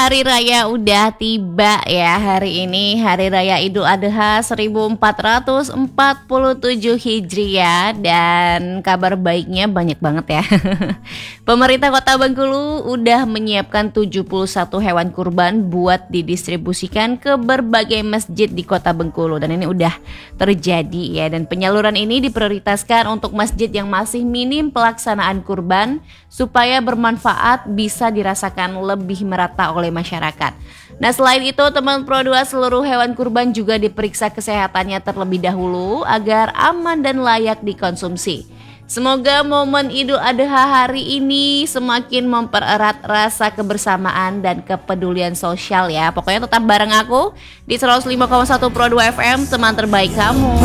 hari raya udah tiba ya. Hari ini Hari Raya Idul Adha 1447 Hijriah. Dan kabar baiknya banyak banget ya. Pemerintah Kota Bengkulu udah menyiapkan 71 hewan kurban buat didistribusikan ke berbagai masjid di Kota Bengkulu. Dan ini udah terjadi ya. Dan penyaluran ini diprioritaskan untuk masjid yang masih minim pelaksanaan kurban supaya bermanfaat bisa dirasakan lebih merata oleh masyarakat. Nah, selain itu teman Pro 2 seluruh hewan kurban juga diperiksa kesehatannya terlebih dahulu agar aman dan layak dikonsumsi. Semoga momen Idul Adha hari ini semakin mempererat rasa kebersamaan dan kepedulian sosial ya. Pokoknya tetap bareng aku di 105,1 Pro 2 FM, teman terbaik kamu.